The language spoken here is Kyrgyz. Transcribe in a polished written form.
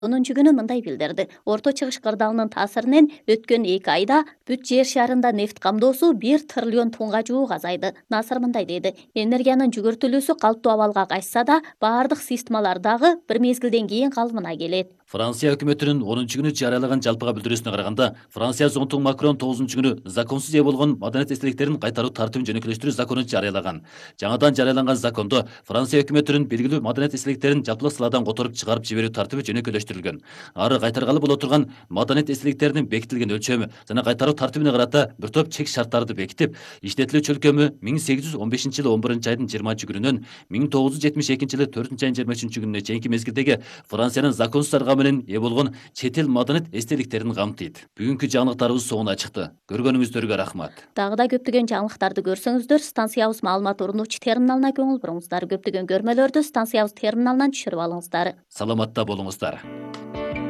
10 күнү мындай билдирди. Орто чыгыш кырдаалынын таасиринен өткөн 2 айда бүт жер шарында нефт камдоосу 1 триллион тоннга жуук азайды. Насыр мындай деди. Энергиянын жүгүртүлүүсү калыптуу абалга кайтса да, баардык системалар дагы бир мезгилден кийин калыбына келет. Франция өкмөтүнүн 10 күнү жарыялаган жалпыга билдирүүсүнө караганда, Франция зонтугу Макрон 9 күнү законсуз ээ болгон маданият эстеликтерин кайтаруу тартибин жөнөкөйлөштүрүү законун жарыялаган. Жаңадан жарыяланган закондо Франция өкмөтүнүн белгилүү маданият эстеликтерин жапылык саладан которуп чыгарып жиберүү тартиби жөнөкөйлөштүрүлгөн. Ары кайтаргалы боло турган маданият эстеликтеринин бекитилген өлчөмү жана кайтаруу тартибине карата бир топ чек шарттарды бекитип, иштетилүү чөлкөмү 1815-жылы 11-айдын 20-күнүнөн 1972-жылы 4-айдын 23-күнүнө чейинки мезгилдеги Франциянын законсуз аргамы менен ээ болгон чет эл маданият эстеликтерин камтыйт. Бүгүнкү жаңылыктарыбыз соңуна чыкты. Көргөнүңүздөргө рахмат. Дагы да көптөгөн жаңылыктарды көрсөңүздөр, станциябыз маалымат орунуучу терминалына көңүл буруңуздар. Көптөгөн көрмөлөрдү станциябыз терминалынан түшүрүп алыңыздар. Саламатта болуңуздар.